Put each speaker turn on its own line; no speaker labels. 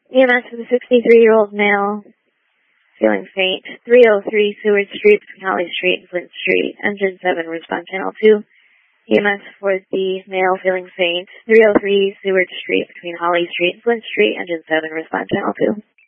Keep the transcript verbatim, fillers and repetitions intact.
E M S for the sixty-three-year-old male, feeling faint. three oh three Seward Street between Holly Street and Flint Street. Engine seven, respond channel two. E M S for the male, feeling faint. three oh three Seward Street between Holly Street and Flint Street. Engine seven, respond channel two.